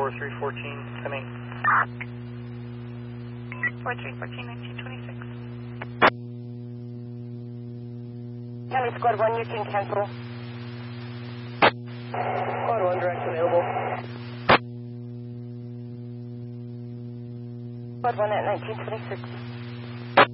4314, 10-8. 4314, 1926. County Squad 1, you can cancel. Squad 1, direct available. Squad 1 at 1926.